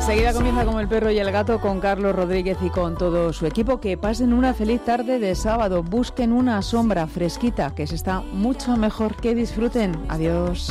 Enseguida comienza Como el perro y el gato con Carlos Rodríguez y con todo su equipo. Que pasen una feliz tarde de sábado. Busquen una sombra fresquita, que se está mucho mejor. Que disfruten. Adiós.